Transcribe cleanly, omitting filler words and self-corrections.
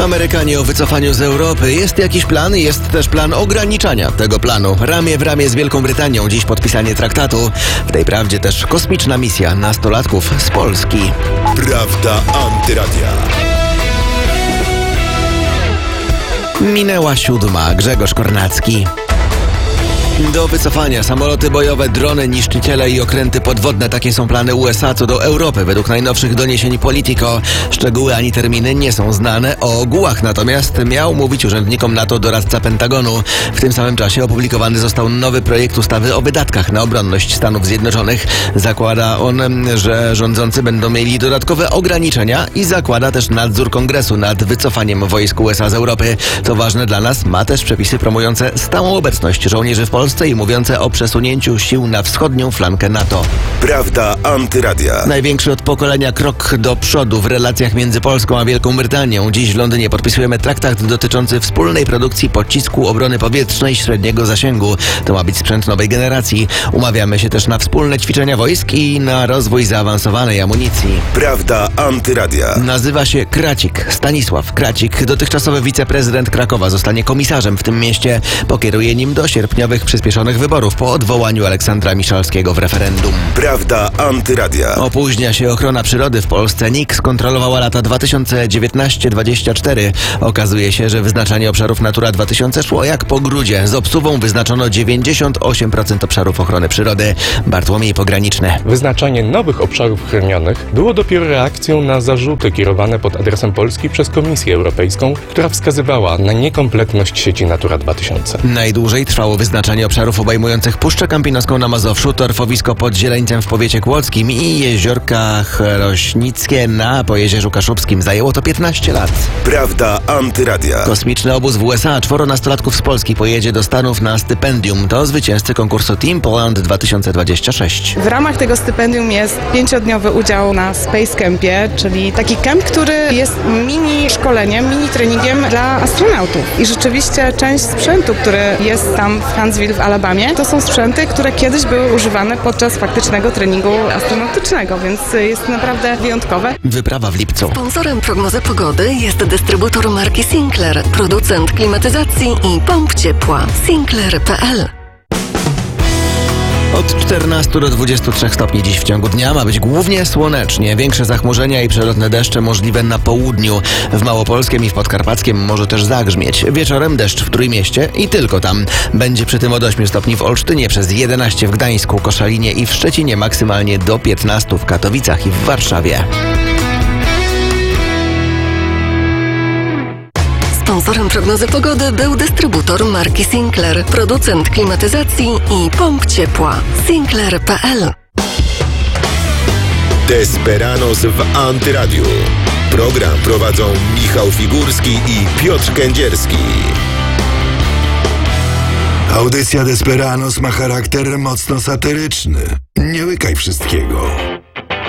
Amerykanie o wycofaniu z Europy. Jest jakiś plan, jest też plan ograniczania tego planu. Ramię w ramię z Wielką Brytanią dziś podpisanie traktatu. W tej prawdzie też kosmiczna misja nastolatków z Polski. Prawda Antyradia. Minęła 7. Grzegorz Kornacki. Do wycofania samoloty bojowe, drony, niszczyciele i okręty podwodne. Takie są plany USA co do Europy, według najnowszych doniesień Politico. Szczegóły ani terminy nie są znane. O ogółach natomiast miał mówić urzędnikom NATO doradca Pentagonu. W tym samym czasie opublikowany został nowy projekt ustawy o wydatkach na obronność Stanów Zjednoczonych. Zakłada on, że rządzący będą mieli dodatkowe ograniczenia i zakłada też nadzór Kongresu nad wycofaniem wojsk USA z Europy. Co ważne dla nas, ma też przepisy promujące stałą obecność żołnierzy w Polsce i mówiące o przesunięciu sił na wschodnią flankę NATO. Prawda Antyradia. Największy od pokolenia krok do przodu w relacjach między Polską a Wielką Brytanią. Dziś w Londynie podpisujemy traktat dotyczący wspólnej produkcji pocisku obrony powietrznej średniego zasięgu. To ma być sprzęt nowej generacji. Umawiamy się też na wspólne ćwiczenia wojsk i na rozwój zaawansowanej amunicji. Prawda Antyradia. Nazywa się Kracik. Stanisław Kracik, dotychczasowy wiceprezydent Krakowa, zostanie komisarzem w tym mieście. Pokieruje nim do sierpniowych przyspieszonych wyborów po odwołaniu Aleksandra Miszalskiego w referendum. Prawda Antyradia. Opóźnia się ochrona przyrody w Polsce. NIK skontrolowała lata 2019-2024. Okazuje się, że wyznaczanie obszarów Natura 2000 szło jak po grudzie. Z obsuwą wyznaczono 98% obszarów ochrony przyrody. Bartłomiej Pograniczny. Wyznaczanie nowych obszarów chronionych było dopiero reakcją na zarzuty kierowane pod adresem Polski przez Komisję Europejską, która wskazywała na niekompletność sieci Natura 2000. Najdłużej trwało wyznaczanie obszarów obejmujących Puszczę Kampinoską na Mazowszu, torfowisko pod Zieleńcem w powiecie kłodzkim i jeziorka Chrośnickie na Pojezierzu Kaszubskim. Zajęło to 15 lat. Prawda Antyradia. Kosmiczny obóz w USA. 4 nastolatków z Polski pojedzie do Stanów na stypendium. To zwycięzcy konkursu Team Poland 2026. W ramach tego stypendium jest 5-dniowy udział na Space Campie, czyli taki camp, który jest mini szkoleniem, mini treningiem dla astronautów. I rzeczywiście część sprzętu, który jest tam w Huntsville w Alabamie, to są sprzęty, które kiedyś były używane podczas faktycznego treningu astronautycznego, więc jest naprawdę wyjątkowe. Wyprawa w lipcu. Sponsorem prognozy pogody jest dystrybutor marki Sinclair, producent klimatyzacji i pomp ciepła. Sinclair.pl. Od 14 do 23 stopni dziś w ciągu dnia. Ma być głównie słonecznie. Większe zachmurzenia i przelotne deszcze możliwe na południu. W Małopolskiem i w Podkarpackiem może też zagrzmieć. Wieczorem deszcz w Trójmieście i tylko tam. Będzie przy tym od 8 stopni w Olsztynie, przez 11 w Gdańsku, Koszalinie i w Szczecinie, maksymalnie do 15 w Katowicach i w Warszawie. Sponsorem prognozy pogody był dystrybutor marki Sinclair, producent klimatyzacji i pomp ciepła. Sinclair.pl. Desperanos w Antyradiu. Program prowadzą Michał Figurski i Piotr Kędzierski. Audycja Desperanos ma charakter mocno satyryczny. Nie łykaj wszystkiego.